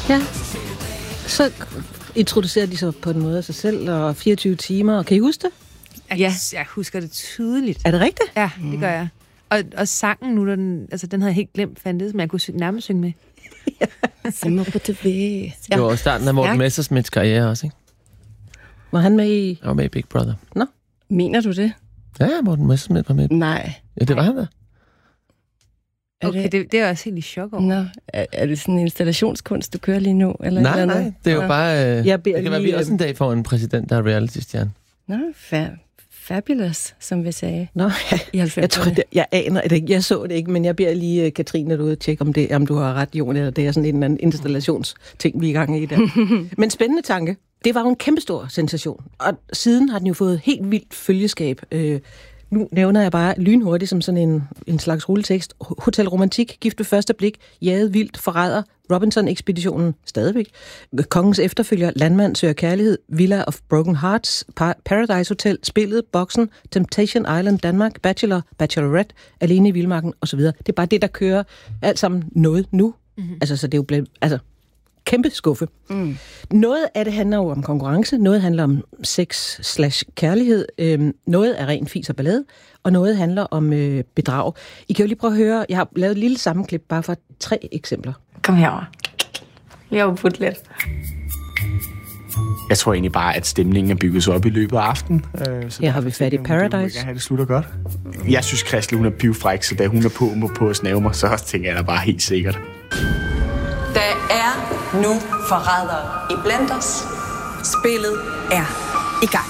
Ja. Så introducerer de sig på en måde af sig selv, og 24 timer. Kan I huske det? Ja, jeg husker det tydeligt. Er det rigtigt? Ja, det gør jeg. Og sangen nu, den havde jeg helt glemt fandtes, men jeg kunne nærmest synge med. Simmer på TV. Det var starten af Morten Messerschmidts karriere også, ikke? Var han med i... Han var med i Big Brother. Nå? Mener du det? Ja, Morten Messerschmidt var med. Nej. Ja, det var han da. Okay, det er jeg også helt i chok over. Nå, er det sådan en installationskunst, du kører lige nu? Eller Nej, eller nej, det er jo bare... Jeg beder det kan være, lige, vi også en dag får en præsident, der er reality-stjerne. Nå, fabulous, som vi sagde. Nå, jeg tror, jeg aner det ikke. Jeg så det ikke, men jeg beder lige Katrine derude at tjekke, om du har ret, Jon, eller det er sådan en eller anden installationsting, vi er i gang i der. Men spændende tanke. Det var jo en kæmpestor sensation, og siden har den jo fået helt vildt følgeskab. Nu nævner jeg bare lynhurtigt som sådan en slags rulletekst. Hotel Romantik, Gift ved første blik, Jaget vildt, Forræder, Robinson-ekspeditionen, stadigvæk. Kongens efterfølger, Landmand søger kærlighed, Villa of Broken Hearts, Paradise Hotel, Spillet, Boksen, Temptation Island, Danmark, Bachelor, Bachelorette, Alene i Vildmarken osv. Det er bare det, der kører alt sammen noget nu. Mm-hmm. Altså, så det er jo blevet... Altså, kæmpe skuffe. Mm. Noget af det handler jo om konkurrence, noget handler om sex/kærlighed, noget er ren fis og ballade, og noget handler om bedrag. I kan jo lige prøve at høre, jeg har lavet et lille sammenklip bare for 3 eksempler. Kom herover. Jeg har jo putt lidt. Jeg tror egentlig bare, at stemningen er bygget op i løbet af aftenen. Her har vi fat i Paradise. Det slutter godt. Jeg synes, Christel, hun er pivfræk, så da hun er på at snave mig, så også tænker jeg da bare helt sikkert. Der er nu forrædere i Blenders. Spillet er i gang.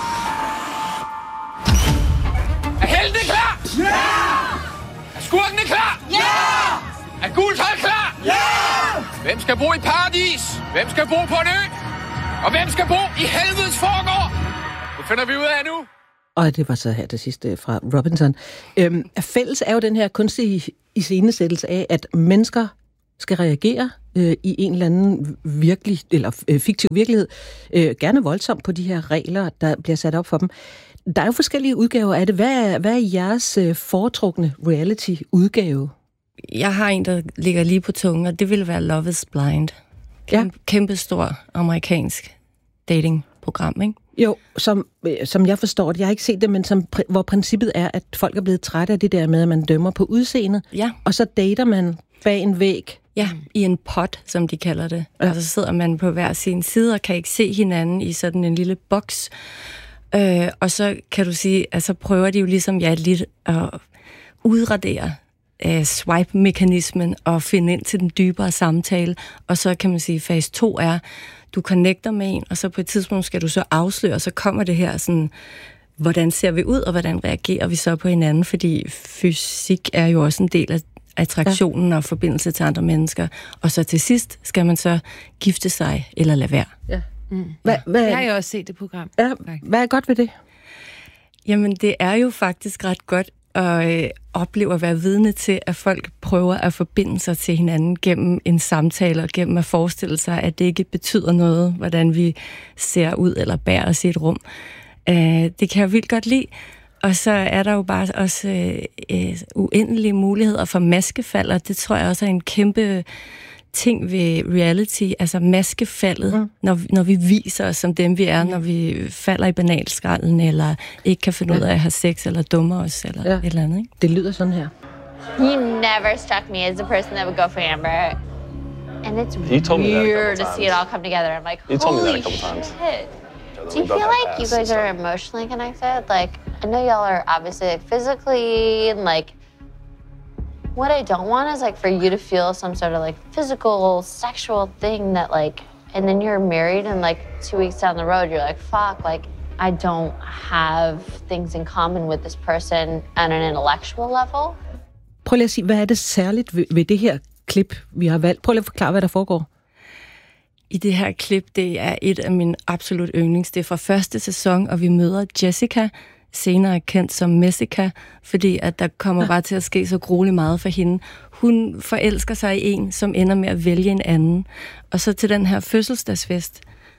Er helten klar? Ja! Er skurken klar? Ja! Er gultøjet klar? Ja! Hvem skal bo i paradis? Hvem skal bo på en ø? Og hvem skal bo i helvedes forgård? Det finder vi ud af nu. Og det var så her det sidste fra Robinson. Fælles er jo den her kunstige iscenesættelse af, at mennesker skal reagere i en eller anden virkelig, eller fiktiv virkelighed, gerne voldsomt på de her regler, der bliver sat op for dem. Der er jo forskellige udgaver af det. Hvad er jeres foretrukne reality-udgave? Jeg har en, der ligger lige på tungen, og det ville være Love is Blind. Kæmpestor amerikansk datingprogram, ikke? Jo, som jeg forstår det, jeg har ikke set det, men hvor princippet er, at folk er blevet trætte af det der med, at man dømmer på udseendet, og så dater man bag en væg. Ja, i en pot, som de kalder det. Ja. Og så sidder man på hver sin side og kan ikke se hinanden i sådan en lille boks. Og så kan du sige, at så prøver de jo ligesom lidt at udradere swipe-mekanismen og finde ind til den dybere samtale. Og så kan man sige, at fase 2 er, du connecter med en, og så på et tidspunkt skal du så afsløre, og så kommer det her sådan, hvordan ser vi ud, og hvordan reagerer vi så på hinanden, fordi fysik er jo også en del af attraktionen og forbindelse til andre mennesker. Og så til sidst skal man så gifte sig eller lade være. Ja. Jeg har jo også set det program. Ja, hvad er godt ved det? Jamen, det er jo faktisk ret godt at opleve at være vidne til, at folk prøver at forbinde sig til hinanden gennem en samtale og gennem at forestille sig, at det ikke betyder noget, hvordan vi ser ud eller bærer os i et rum. Det kan jeg vildt godt lide. Og så er der jo bare også uendelige muligheder for maskefald, og det tror jeg også er en kæmpe ting ved reality, altså maskefaldet, når vi viser os som dem vi er, når vi falder i banalskralden, eller ikke kan finde ud af at have sex, eller dummer os, eller et eller andet, ikke? Det lyder sådan her. You never struck me as the person that would go for Amber. And it's weird to see it all come together. I'm like, holy shit. Do you feel like you guys are emotionally connected? Like, I know y'all are obviously like physically and like, what I don't want is like for you to feel some sort of like physical, sexual thing that like, and then you're married and like 2 weeks down the road, you're like, fuck, like I don't have things in common with this person on an intellectual level. Prøv lige at sige, hvad er det særligt ved det her klip, vi har valgt? Prøv lige at forklare, hvad der foregår. I det her klip, det er et af mine absolut yndlings. Det er fra første sæson, og vi møder Jessica, senere kendt som Messica, fordi at der kommer bare til at ske så grueligt meget for hende. Hun forelsker sig i en, som ender med at vælge en anden. Og så til den her fødselsdagsfest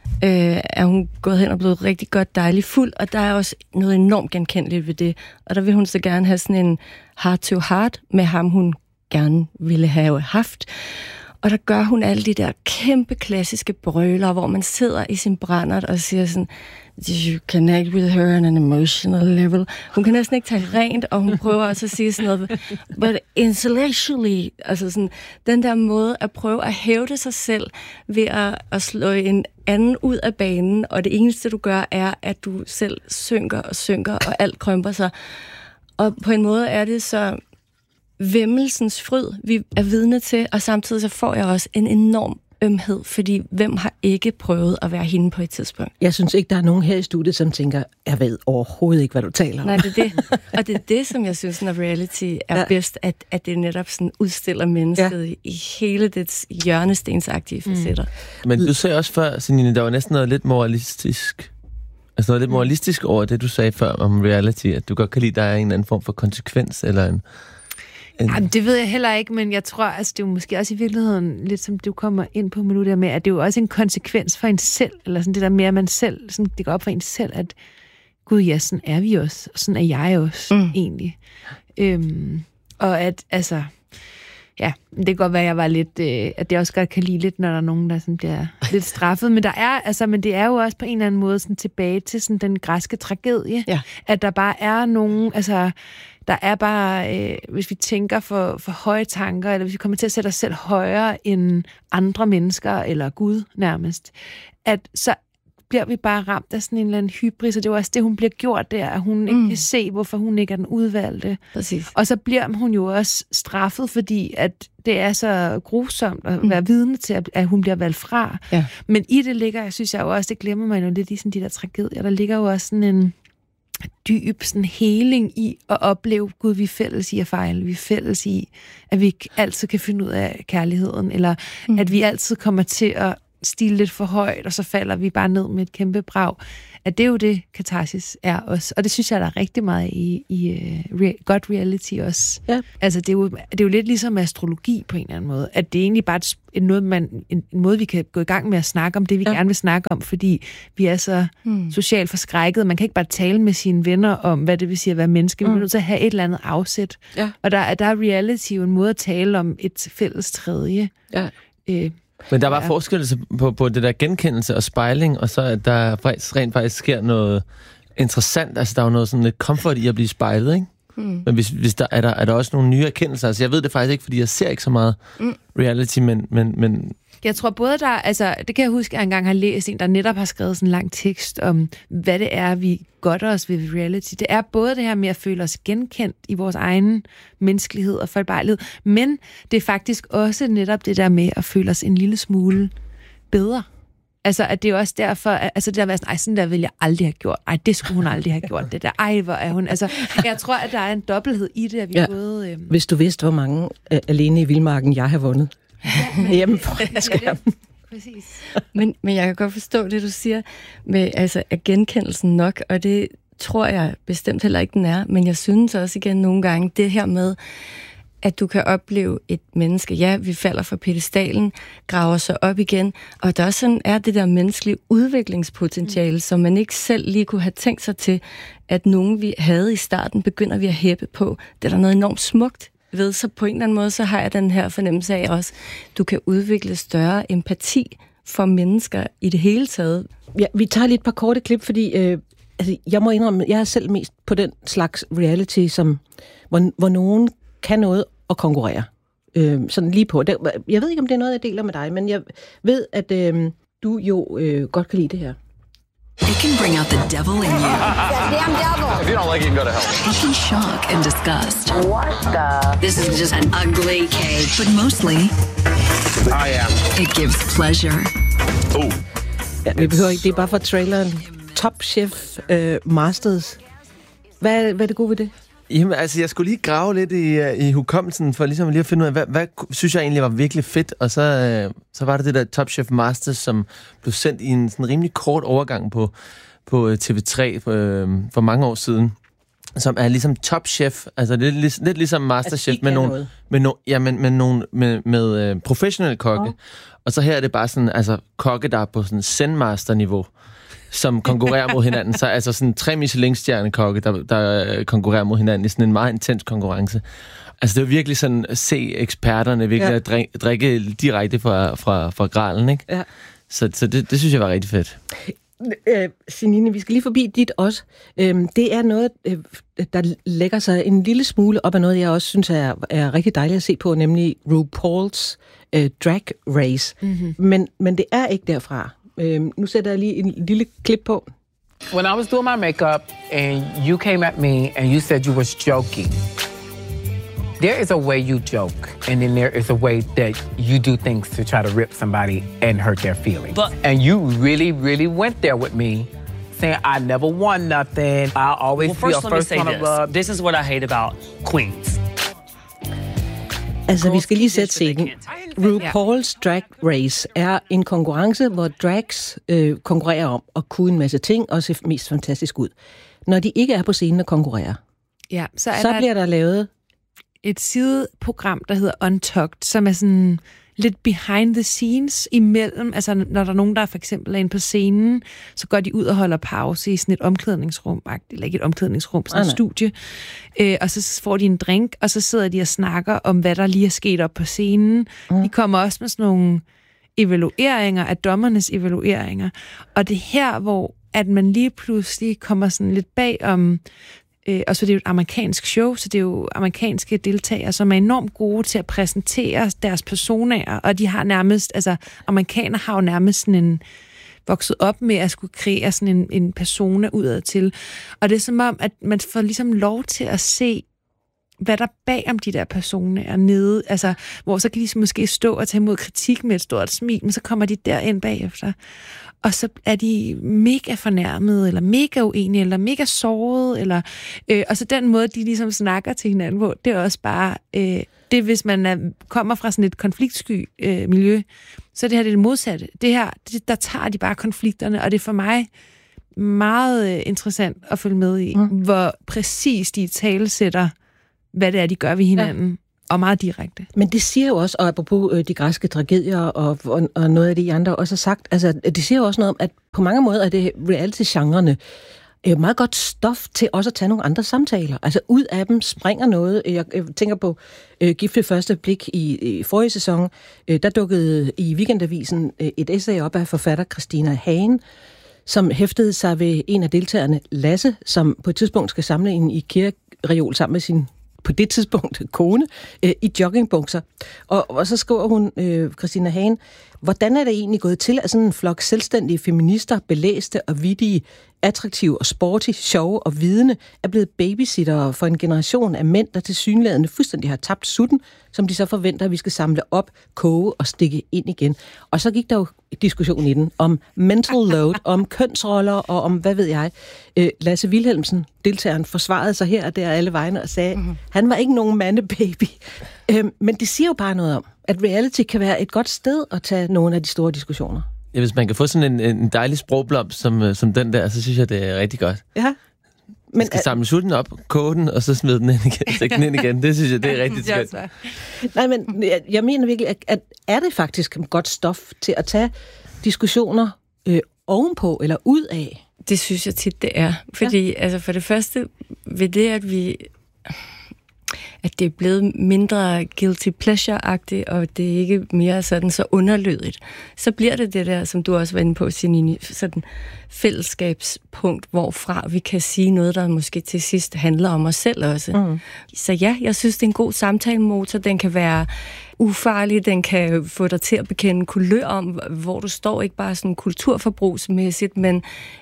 er hun gået hen og blevet rigtig godt dejligt fuld, og der er også noget enormt genkendeligt ved det. Og der vil hun så gerne have sådan en heart-to-heart med ham, hun gerne ville have haft. Og der gør hun alle de der kæmpe klassiske brøler, hvor man sidder i sin brændert og siger sådan, you connect with her on an emotional level. Hun kan næsten ikke tale rent, og hun prøver også at sige sådan noget, but intellectually, altså sådan, den der måde at prøve at hævde sig selv ved at slå en anden ud af banen, og det eneste du gør er, at du selv synker, og alt krømper sig. Og på en måde er det så væmmelsens fryd, vi er vidne til, og samtidig så får jeg også en enorm ømhed, fordi hvem har ikke prøvet at være hende på et tidspunkt? Jeg synes ikke, der er nogen her i studiet, som tænker, jeg ved overhovedet ikke, hvad du taler om. Nej, det er det. Og det er det, som jeg synes, når reality er bedst, at det netop sådan udstiller mennesket i hele dets hjørnestensagtige facetter. Men du sagde også før, Senine, der var næsten noget lidt moralistisk. Altså noget lidt moralistisk over det, du sagde før om reality, at du godt kan lide, der er en anden form for konsekvens, eller en... Jamen, det ved jeg heller ikke, men jeg tror, altså, det er jo måske også i virkeligheden, lidt som du kommer ind på med nu der med, at det er jo også en konsekvens for en selv, eller sådan det der med, at man selv, sådan, det går op for en selv, at gud, ja, sådan er vi også, og sådan er jeg også, egentlig. Og at, altså, ja, det kan godt være, at jeg var lidt, at det også godt kan lide lidt, når der er nogen, der sådan bliver lidt straffet, men men det er jo også på en eller anden måde sådan tilbage til sådan den græske tragedie, at der bare er nogen, altså, der er bare, hvis vi tænker for høje tanker, eller hvis vi kommer til at sætte os selv højere end andre mennesker, eller Gud nærmest, at så bliver vi bare ramt af sådan en eller anden hybris, og det er jo også det, hun bliver gjort der, at hun ikke kan se, hvorfor hun ikke er den udvalgte. Præcis. Og så bliver hun jo også straffet, fordi at det er så grusomt at være vidne til, at hun bliver valgt fra. Ja. Men i det ligger, jeg synes jeg jo også, det glemmer man jo lidt i sådan de der tragedier, der ligger jo også sådan en dyb sådan heling i at opleve, Gud, vi er fælles i at fejle, vi er fælles i, at vi altid kan finde ud af kærligheden, eller at vi altid kommer til at stile lidt for højt, og så falder vi bare ned med et kæmpe brag. At det er jo det, katarsis er også. Og det synes jeg, der er rigtig meget i godt reality også. Ja. Altså, det er jo lidt ligesom astrologi på en eller anden måde. At det er egentlig bare en måde, vi kan gå i gang med at snakke om det, vi gerne vil snakke om, fordi vi er så socialt forskrækket. Man kan ikke bare tale med sine venner om, hvad det vil sige at være menneske. Vi er nødt til at have et eller andet afsæt. Ja. Og der er reality jo en måde at tale om et fælles tredje. Ja. Men der var forskel på det der genkendelse og spejling, og så at der rent faktisk sker noget interessant. Altså, der er jo noget sådan lidt comfort i at blive spejlet, ikke? Men hvis der er der også nogle nye erkendelser. Altså, jeg ved det faktisk ikke, fordi jeg ser ikke så meget reality, men jeg tror både der, altså, det kan jeg huske, at jeg engang har læst en, der netop har skrevet sådan en lang tekst om, hvad det er, vi godter os ved reality. Det er både det her med at føle os genkendt i vores egen menneskelighed og fejlbarlighed, men det er faktisk også netop det der med at føle os en lille smule bedre. Altså, at det er også derfor, altså det der med sådan, sådan der ville jeg aldrig have gjort. Ej, det skulle hun aldrig have gjort, det der. Ej, hvor er hun. Altså, jeg tror, at der er en dobbelthed i det, at vi både... Hvis du vidste, hvor mange alene i vildmarken jeg har vundet. Hjemme foran skærmen. Præcis. Men jeg kan godt forstå det, du siger, med altså, er genkendelsen nok, og det tror jeg bestemt heller ikke, den er. Men jeg synes også igen nogle gange, det her med, at du kan opleve et menneske, ja, vi falder fra pedestalen, graver sig op igen, og der også sådan er det der menneskelige udviklingspotentiale, som man ikke selv lige kunne have tænkt sig til, at nogen vi havde i starten, begynder vi at hæppe på. Det er der noget enormt smukt ved, så på en eller anden måde, så har jeg den her fornemmelse af også, du kan udvikle større empati for mennesker i det hele taget. Ja, vi tager lige et par korte klip, fordi altså, jeg må indrømme, jeg er selv mest på den slags reality, som, hvor nogen kan noget og konkurrere. Sådan lige på. Jeg ved ikke, om det er noget, jeg deler med dig, men jeg ved, at du jo godt kan lide det her. It can bring out the devil in you. That damn devil. If you don't like it, you can go to hell. It can shock and disgust. What the? This is just an ugly cake. But mostly, it gives pleasure. Ja, vi behøver ikke. Det er bare for traileren. Top Chef Masters. Hvad er det gode ved det? Jamen, altså, jeg skulle lige grave lidt i hukommelsen, for ligesom lige at finde ud af, hvad synes jeg egentlig var virkelig fedt, og så var det der Top Chef Masters, som blev sendt i en sådan rimelig kort overgang på TV3 for mange år siden, som er ligesom Top Chef, altså det er lidt ligesom Masterchef, med professionelle kokke, og så her er det bare sådan, altså kokke, der er på sådan Zen-master-niveau, som konkurrerer mod hinanden. Så altså sådan 3 Michelin-stjernekokke, der konkurrerer mod hinanden i sådan en meget intens konkurrence. Altså, det er virkelig sådan at se eksperterne virkelig at drikke direkte fra gralen, ikke? Ja. Så det synes jeg var rigtig fedt. Sinine, vi skal lige forbi dit også. Det er noget, der lægger sig en lille smule op af noget, jeg også synes er rigtig dejligt at se på, nemlig RuPaul's Drag Race. Mm-hmm. Men det er ikke derfra. Nu sætter jeg lige en lille klip på. When I was doing my makeup, and you came at me, and you said you was joking. There is a way you joke, and then there is a way that you do things to try to rip somebody and hurt their feelings. And you really, really went there with me, saying, I never won nothing. I always be a first one to rub. This is what I hate about queens. Altså, vi skal lige sætte scenen. RuPaul's Drag Race er en konkurrence, hvor drags konkurrerer om at kunne en masse ting og se mest fantastisk ud. Når de ikke er på scenen og konkurrerer, så bliver der lavet et sideprogram, der hedder Untucked, som er sådan lidt behind the scenes imellem. Altså, når der er nogen, der for eksempel er inde på scenen, så går de ud og holder pause i sådan et omklædningsrum, eller ikke et omklædningsrum, sådan et studie. Og så får de en drink, og så sidder de og snakker om, hvad der lige er sket op på scenen. De kommer også med sådan nogle evalueringer af dommernes evalueringer. Og det er her, hvor at man lige pludselig kommer sådan lidt bag om. Og så det er jo et amerikansk show, så det er jo amerikanske deltagere, som er enormt gode til at præsentere deres personer, og de har nærmest, altså amerikanere har jo nærmest sådan en vokset op med at skulle kreere sådan en persona udad til. Og det er som om, at man får ligesom lov til at se, hvad der bag om de der personer nede, altså, hvor så kan de måske stå og tage imod kritik med et stort smil, men så kommer de derind bagefter. Og så er de mega fornærmede, eller mega uenige, eller mega sårede, eller, og så den måde, de ligesom snakker til hinanden på, det er også bare, det hvis man kommer fra sådan et konfliktsky miljø, så det her det er det modsatte. Det her, der tager de bare konflikterne, og det er for mig meget interessant at følge med i, hvor præcis de talesætter, hvad det er, de gør ved hinanden. Ja. Og meget direkte. Men det siger jo også, og apropos de græske tragedier, og noget af det, I andre også har sagt, altså, det siger jo også noget om, at på mange måder er det reality-genrerne meget godt stof til også at tage nogle andre samtaler. Altså ud af dem springer noget. Jeg tænker på Gift ved første blik i forrige sæson. Der dukkede i Weekendavisen et essay op af forfatter Christina Hagen, som hæftede sig ved en af deltagerne, Lasse, som på et tidspunkt skal samle en IKEA-reol sammen med sin på det tidspunkt kone, i joggingbukser. Og så skriver hun, Christina Hagen, hvordan er det egentlig gået til, at sådan en flok selvstændige feminister, belæste og vittige, attraktive og sporty, sjove og vidende, er blevet babysittere for en generation af mænd, der tilsyneladende fuldstændig har tabt sutten, som de så forventer, at vi skal samle op, koge og stikke ind igen. Og så gik der jo diskussion i den om mental load, om kønsroller og om, hvad ved jeg. Lasse Wilhelmsen, deltageren, forsvarede sig her og der alle vegne og sagde, han var ikke nogen mandebaby. Men det siger jo bare noget om, at reality kan være et godt sted at tage nogle af de store diskussioner. Ja, hvis man kan få sådan en dejlig sprogblomst som den der, så synes jeg, det er rigtig godt. Ja. Man skal samle sutten op, koge den, og så smide den ind igen, stikke den ind igen. Det synes jeg, det er rigtig skønt. Nej, men jeg mener virkelig, at er det faktisk godt stof til at tage diskussioner ovenpå eller ud af? Det synes jeg tit, det er. Fordi altså for det første, ved det, at det er blevet mindre guilty pleasure-agtigt, og det er ikke mere sådan så underlødigt, så bliver det der, som du også var inde på, Sinine, sådan fællesskabspunkt, hvorfra vi kan sige noget, der måske til sidst handler om os selv også. Så ja, jeg synes, det er en god samtalemotor. Den kan være ufarlig, den kan få dig til at bekende kulør om, hvor du står, ikke bare sådan kulturforbrugsmæssigt, men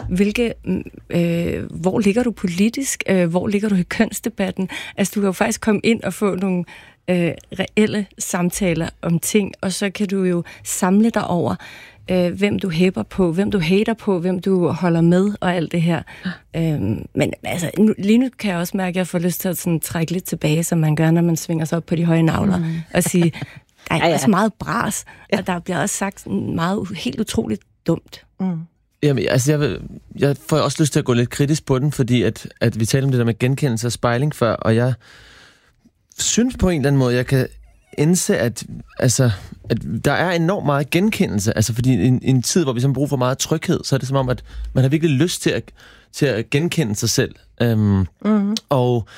hvor ligger du politisk? Hvor ligger du i kønsdebatten? Altså, du kan jo faktisk komme ind og få nogle reelle samtaler om ting, og så kan du jo samle dig over, hvem du hæpper på, hvem du hater på, hvem du holder med, og alt det her. Men altså, lige nu kan jeg også mærke, at jeg får lyst til at sådan trække lidt tilbage, som man gør, når man svinger sig op på de høje navler, og sige, der er også meget bras, og der bliver også sagt meget helt utroligt dumt. Jamen, altså, jeg får også lyst til at gå lidt kritisk på den, fordi at vi taler om det der med genkendelse og spejling før, og jeg synes på en eller anden måde, jeg kan indse, at der er enormt meget genkendelse, altså fordi i en tid, hvor vi har brug for meget tryghed, så er det som om, at man har virkelig lyst til at genkende sig selv. Og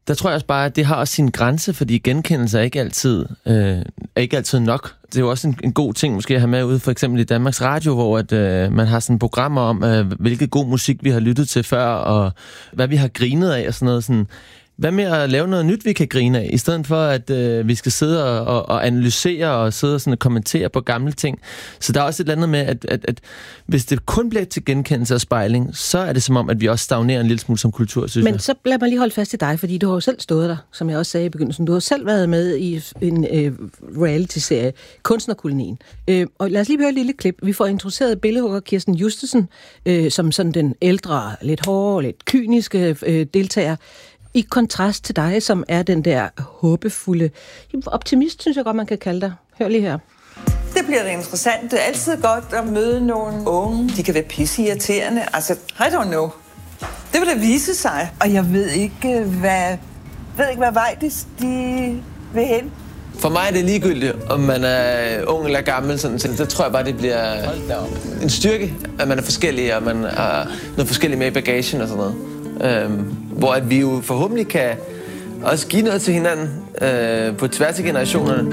der tror jeg også bare, at det har også sin grænse, fordi genkendelse er ikke altid nok. Det er jo også en god ting måske at have med ude, for eksempel i Danmarks Radio, hvor at, man har sådan programmer om, hvilket god musik vi har lyttet til før, og hvad vi har grinet af og sådan noget. Sådan. Hvad med at lave noget nyt, vi kan grine af, i stedet for, at vi skal sidde og analysere og sidde og sådan kommentere på gamle ting. Så der er også et eller andet med, at hvis det kun bliver til genkendelse og spejling, så er det som om, at vi også stagnerer en lille smule som kultur, synes jeg. Men så lad mig lige holde fast i dig, fordi du har jo selv stået der, som jeg også sagde i begyndelsen. Du har selv været med i en reality-serie, Kunstnerkolonien. Og lad os lige høre et lille klip. Vi får introduceret billedhugger Kirsten Justesen, som sådan den ældre, lidt hårde, lidt kyniske deltager, i kontrast til dig, som er den der håbefulde optimist, synes jeg godt, man kan kalde dig. Hør lige her. Det bliver da interessant. Det er altid godt at møde nogle unge. De kan være pisseirriterende. Altså, I don't know. Det vil da vise sig. Og jeg ved ikke, hvad vej de vil hen. For mig er det ligegyldigt, om man er ung eller gammel. Sådan, så tror jeg bare, det bliver en styrke, at man er forskellig, og man har noget forskelligt med i bagagen og sådan noget. Hvor at vi jo forhåbentlig kan også give noget til hinanden på tværs af generationerne.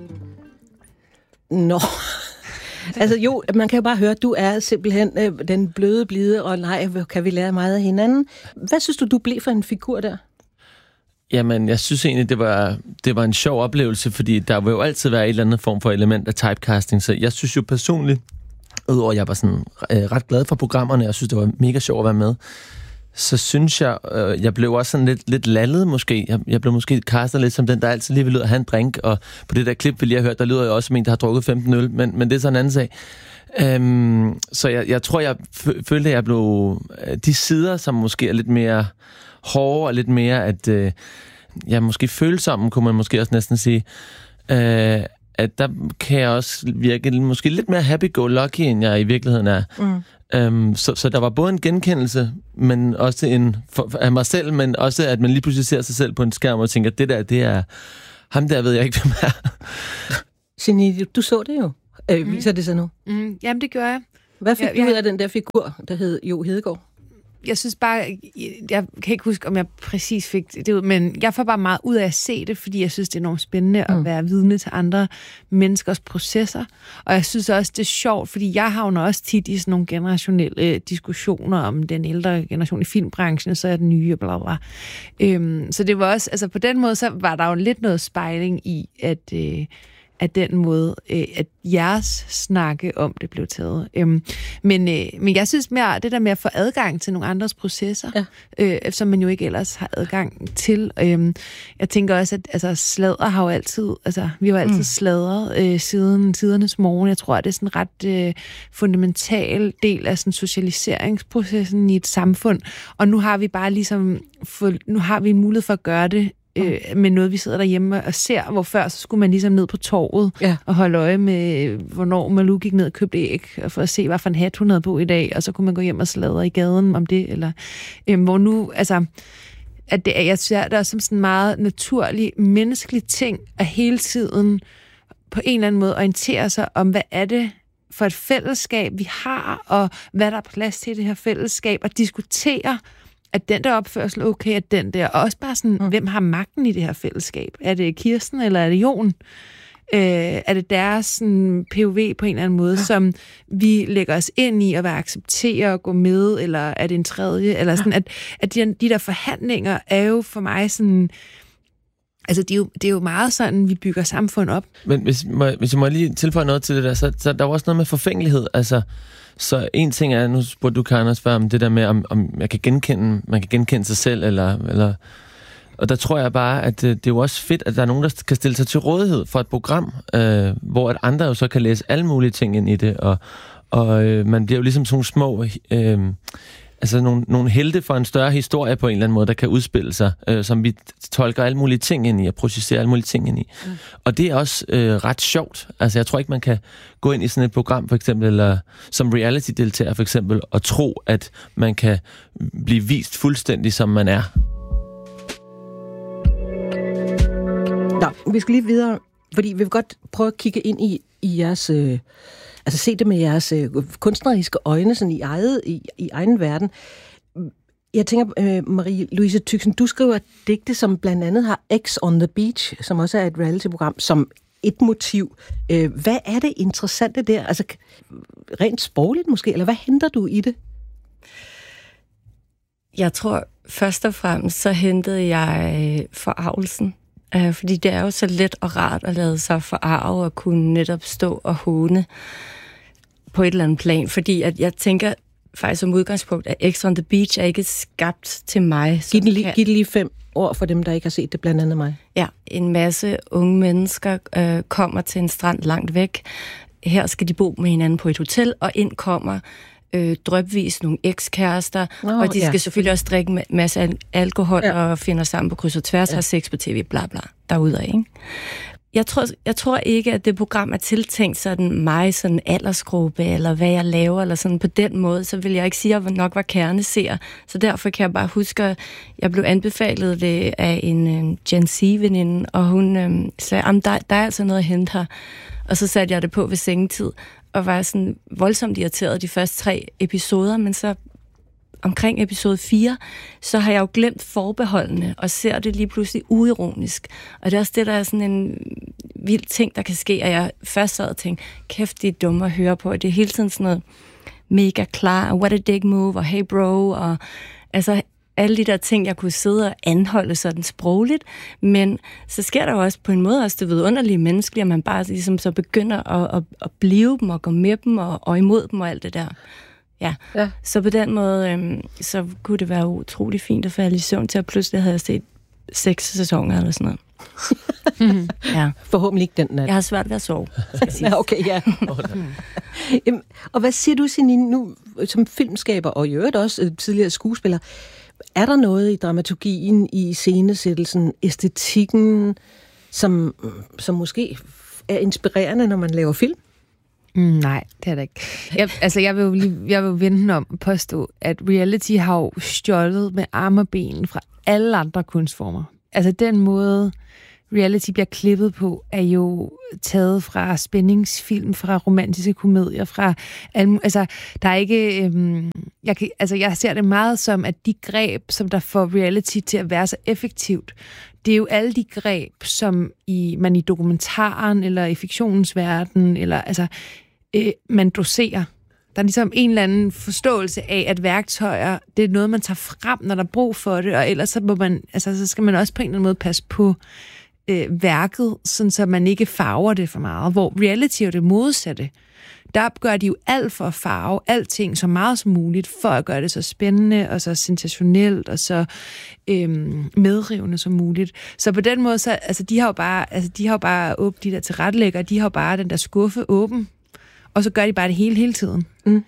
Nå, altså jo, man kan jo bare høre, at du er simpelthen den bløde, blide, og nej, kan vi lære meget af hinanden. Hvad synes du blev for en figur der? Jamen, jeg synes egentlig, det var en sjov oplevelse, fordi der vil jo altid være et eller andet form for element af typecasting, så jeg synes jo personligt, udover at jeg var sådan ret glad for programmerne, jeg synes, det var mega sjovt at være med, så synes jeg blev også sådan lidt lallet måske. Jeg blev måske castet lidt som den, der altid lige vil ud at have en drink, og på det der klip, vi lige har hørt, der lyder jeg også som en, der har drukket 15 øl, men det er sådan en anden sag. Så jeg tror, jeg følte, at jeg blev de sider, som måske er lidt mere hårde, og lidt mere, at jeg måske følsomme, kunne man måske også næsten sige, at der kan jeg også virke måske lidt mere happy-go-lucky, end jeg i virkeligheden er. Så der var både en genkendelse, men også af mig selv, men også at man lige pludselig ser sig selv på en skærm og tænker, det er ham der, ved jeg ikke, hvem er. Signe, du så det jo. Viser det sig nu? Jamen, det gør jeg. Hvad fik du ud af den der figur, der hed Jo Hedegaard? Jeg synes bare, jeg kan ikke huske, om jeg præcis fik det ud, men jeg får bare meget ud af at se det, fordi jeg synes, det er enormt spændende at være vidne til andre menneskers processer. Og jeg synes også, det er sjovt, fordi jeg havner også tit i sådan nogle generationelle diskussioner om den ældre generation i filmbranchen, så er den nye, bla bla. Så det var også, altså på den måde, så var der jo lidt noget spejling i, at den måde, at jeres snakke om det blev taget. Men jeg synes mere, det der med at få adgang til nogle andres processer, som man jo ikke ellers har adgang til. Jeg tænker også, at altså, sladder har jo altid, altså vi har jo altid sladret siden tidernes morgen. Jeg tror, at det er sådan en ret fundamental del af sådan socialiseringsprocessen i et samfund. Og nu har vi bare ligesom, nu har vi en mulighed for at gøre det, med noget, vi sidder derhjemme og ser, hvor før så skulle man ligesom ned på torvet og holde øje med, hvornår Malou gik ned og købte æg, for at se, hvad for en hat hun havde på i dag, og så kunne man gå hjem og sladre i gaden om det, eller hvor nu, altså, at det, jeg ser det også som sådan en meget naturlig, menneskelig ting, at hele tiden på en eller anden måde orientere sig om, hvad er det for et fællesskab, vi har, og hvad der er plads til i det her fællesskab, og diskutere, at den der opførsel okay, at den der, og også bare sådan, hvem har magten i det her fællesskab? Er det Kirsten, eller er det Jon? Er det deres sådan, POV på en eller anden måde, som vi lægger os ind i, og vil acceptere og gå med, eller er det en tredje? Eller sådan, at de der forhandlinger er jo for mig sådan, altså det er jo meget sådan, vi bygger samfund op. Men hvis jeg må lige tilføje noget til det der, så der var også noget med forfængelighed, altså. Så en ting er, nu spurgte du, Karen, også før, om det der med, om man kan genkende sig selv, eller og der tror jeg bare, at det er jo også fedt, at der er nogen, der kan stille sig til rådighed for et program, hvor at andre jo så kan læse alle mulige ting ind i det, og man bliver jo ligesom sådan små, altså nogle helte for en større historie på en eller anden måde, der kan udspille sig, som vi tolker alle mulige ting ind i, og projicerer alle mulige ting ind i. Og det er også ret sjovt. Altså, jeg tror ikke, man kan gå ind i sådan et program, for eksempel, eller som reality-deltager, for eksempel, og tro, at man kan blive vist fuldstændig, som man er. Nå, vi skal lige videre, fordi vi vil godt prøve at kigge ind i jeres... Altså se det med jeres kunstneriske øjne sådan i egen verden. Jeg tænker, Marie-Louise Tüxen, du skriver digte, som blandt andet har X on the Beach, som også er et reality-program, som et motiv. Hvad er det interessante der? Altså, rent sprogligt måske, eller hvad henter du i det? Jeg tror, først og fremmest, så hentede jeg forarvelsen. Fordi det er jo så let og rart at lade sig forarve og kunne netop stå og håne på et eller andet plan. Fordi at jeg tænker faktisk som udgangspunkt, at X on the Beach er ikke skabt til mig. Giv det lige 5 ord for dem, der ikke har set det, blandt andet mig. Ja, en masse unge mennesker kommer til en strand langt væk. Her skal de bo med hinanden på et hotel, og ind kommer drypvis nogle ekskærester, og de skal selvfølgelig også drikke en masse alkohol og finder sammen på kryds og tværs, har sex på tv, bla bla, derudad, ikke? Jeg tror ikke, at det program er tiltænkt sådan mig, sådan aldersgruppe, eller hvad jeg laver, eller sådan på den måde, så vil jeg ikke sige, at jeg nok var kerneseer. Så derfor kan jeg bare huske, at jeg blev anbefalet det af en Gen Z-veninde, og hun sagde, der er altså noget at hente her. Og så satte jeg det på ved sengetid, og var sådan voldsomt irriteret de første 3 episoder, men så omkring episode 4, så har jeg jo glemt forbeholdene, og ser det lige pludselig uironisk. Og det er også det, der er sådan en vild ting, der kan ske, at jeg først sad og tænkte, kæft, det er dumt at høre på, og det er hele tiden sådan noget mega klar, what a dick move, og hey bro, og altså alle de der ting, jeg kunne sidde og anholde sådan sprogligt, men så sker der jo også på en måde også det vidunderlige menneskelige, at man bare ligesom så begynder at blive dem, og gå med dem, og imod dem, og alt det der. Ja. Så på den måde, så kunne det være utrolig fint at falde i søvn til, at pludselig havde jeg set 6 sæsoner eller sådan noget. Ja. Forhåbentlig ikke den nat. Jeg har svært ved at sove, skal jeg sige. Okay, ja. Og hvad siger du, Signe, nu som filmskaber, og i øvrigt også tidligere skuespiller, er der noget i dramaturgien, i scenesættelsen, æstetikken, som måske er inspirerende, når man laver film? Nej, det er det ikke. Jeg vil vende om og påstå, at reality har jo stjålet med arme og ben fra alle andre kunstformer. Altså den måde, reality bliver klippet på, er jo taget fra spændingsfilm, fra romantiske komedier, fra altså der er ikke jeg ser det meget som, at de greb, som der får reality til at være så effektivt, det er jo alle de greb, som man i dokumentaren eller i fiktionens verden eller man doserer. Der er ligesom en eller anden forståelse af, at værktøjer, det er noget, man tager frem, når der er brug for det, og ellers så må man, så skal man også på en eller anden måde passe på værket, sådan så man ikke farver det for meget. Hvor reality er det modsatte. Der gør de jo alt for at farve alting så meget som muligt, for at gøre det så spændende, og så sensationelt, og så medrivende som muligt. Så på den måde, så de har jo bare åbent de der tilrettelæggere, de har jo bare den der skuffe åben, og så gør de bare det hele tiden.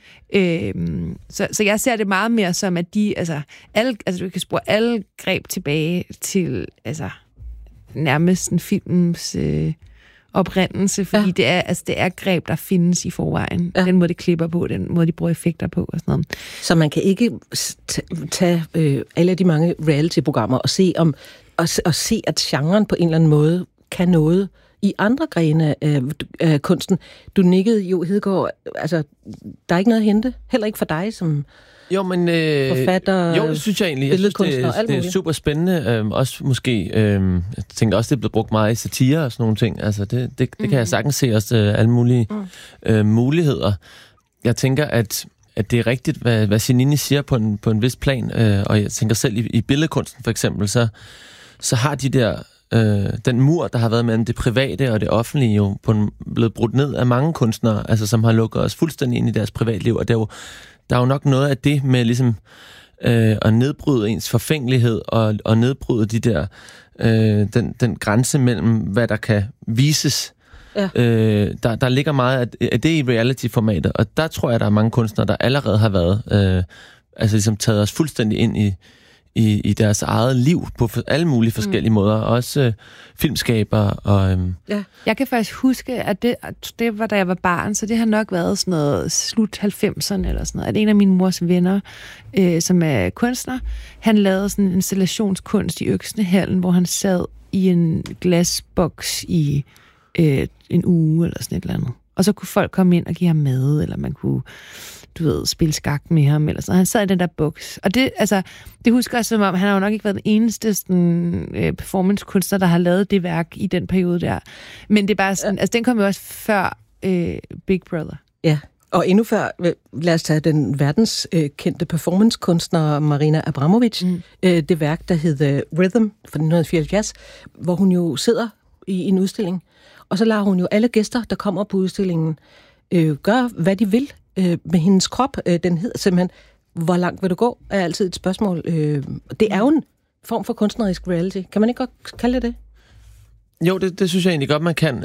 Så jeg ser det meget mere som, at de, du kan spore alle greb tilbage til, nærmest en films oprindelse, fordi det er greb, der findes i forvejen. Den måde, de klipper på, den måde, de bruger effekter på og sådan noget. Så man kan ikke tage alle de mange reality-programmer og se, at genren på en eller anden måde kan noget i andre grene af kunsten. Du nikkede jo, Hedegaard, der er ikke noget at hente, heller ikke for dig som forfatter, jo, det synes jeg egentlig. Jeg synes, det er super spændende. Også måske, jeg tænker også, det er blevet brugt meget i satire og sådan nogle ting. Altså, det kan jeg sagtens se også alle mulige muligheder. Jeg tænker, at det er rigtigt, hvad Signe siger på en vis plan. Og jeg tænker selv i billedkunsten for eksempel, så har de der den mur, der har været mellem det private og det offentlige, jo blevet brudt ned af mange kunstnere, som har lukket os fuldstændig ind i deres privatliv, og der er jo nok noget af det med ligesom at nedbryde ens forfængelighed og nedbryde de der den grænse mellem hvad der kan vises. Der ligger meget af det i reality-formatet, og der tror jeg, der er mange kunstnere, der allerede har været ligesom taget os fuldstændig ind i deres eget liv på alle mulige forskellige måder, også filmskabere og Jeg kan faktisk huske, at det var da jeg var barn, så det har nok været sådan noget slut 90'erne eller sådan noget, at en af mine mors venner, som er kunstner, han lavede sådan en installationskunst i Øksnehallen, hvor han sad i en glasboks i en uge eller sådan et eller andet. Og så kunne folk komme ind og give ham mad, eller man kunne, spille skak med ham, eller sådan. Han sad i den der boks. Og det husker jeg som om, han har jo nok ikke været den eneste performancekunstner, der har lavet det værk i den periode der. Men det er bare sådan, den kom jo også før Big Brother. Ja, og endnu før, lad os tage den verdenskendte performancekunstner Marina Abramovic, det værk, der hed Rhythm fra 1974, hvor hun jo sidder i en udstilling, og så lader hun jo alle gæster, der kommer på udstillingen, gøre, hvad de vil med hendes krop. Den hedder simpelthen, hvor langt vil du gå, er altid et spørgsmål. Det er jo en form for kunstnerisk reality. Kan man ikke godt kalde det? Jo, det synes jeg egentlig godt, man kan.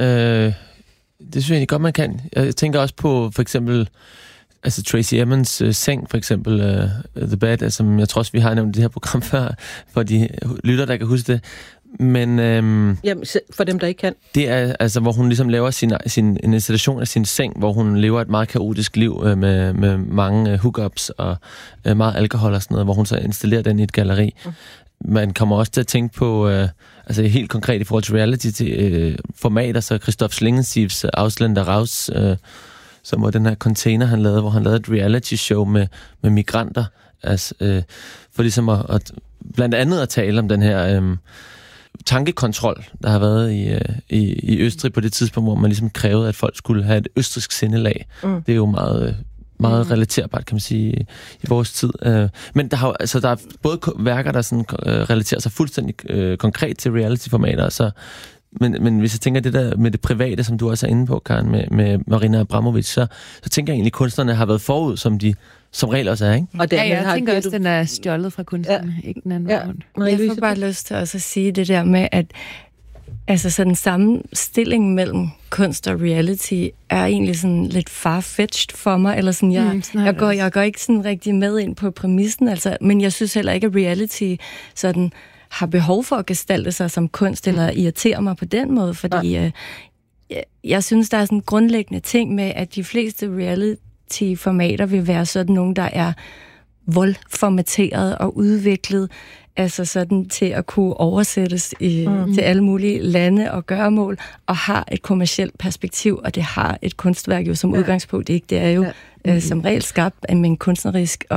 Jeg tænker også på, for eksempel, altså Tracy Emin's seng, for eksempel, The Bed, som jeg tror også, vi har nævnt i det her program før, for de lytter, der kan huske det. Men jamen, for dem, der ikke kan. Det er altså, hvor hun ligesom laver en installation af sin seng, hvor hun lever et meget kaotisk liv med mange hookups og meget alkohol og sådan noget, hvor hun så installerer den i et galleri. Man kommer også til at tænke på, altså helt konkret i forhold til reality-formater, så Christoph Schlingensiefs Ausländer Raus, som var den her container, han lavede, hvor han lavede et reality-show med migranter, altså, for ligesom at blandt andet at tale om den her tankekontrol, der har været i Østrig på det tidspunkt, hvor man ligesom krævede, at folk skulle have et østrigsk sindelag. Det er jo meget relaterbart, kan man sige, i vores tid. Men der er både værker, der sådan, relaterer sig fuldstændig konkret til reality-formater, så men hvis jeg tænker det der med det private, som du også er inde på, Karen, med Marina Abramovic, så tænker jeg egentlig, at kunstnerne har været forud, som de som regel også er, ikke? Og jeg tænker også, at den er stjålet fra kunstnerne, ikke den anden rundt. Jeg får bare lyst til også at sige det der med, at altså sådan sammenstilling mellem kunst og reality er egentlig sådan lidt far-fetched for mig, eller sådan, jeg går ikke sådan rigtig med ind på præmissen, altså, men jeg synes heller ikke, at reality sådan har behov for at gestalte sig som kunst, eller irritere mig på den måde, fordi jeg synes, der er sådan grundlæggende ting med, at de fleste reality-formater vil være sådan nogle, der er voldformateret og udviklet, altså sådan til at kunne oversættes til alle mulige lande og gøremål, og har et kommercielt perspektiv, og det har et kunstværk jo som udgangspunkt ikke. Det er jo som regel skabt med en kunstnerisk